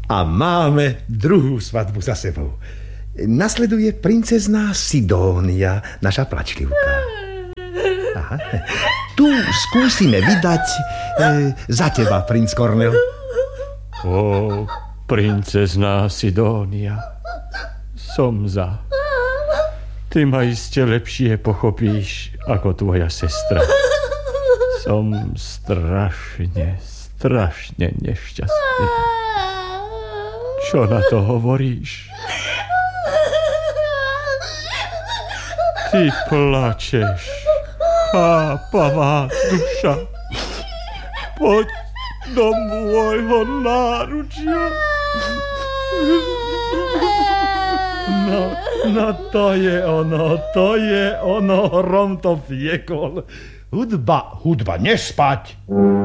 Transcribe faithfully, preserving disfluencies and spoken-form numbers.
A máme druhú svadbu za sebou. Nasleduje princezná Sidónia, naša plačlivka. Aha. Tu skúsime vydať e, za teba, princ Kornel. Ó, princezná Sidónia, som za. Ty ma iste lepšie pochopíš ako tvoja sestra. Som strašne, strašne nešťastný. Čo na to hovoríš? Ty plačeš, chápavá duša. Poď do môjho náručia. No, no to je ono, to je ono, hrom to fiekol. Hudba, hudba, nespať.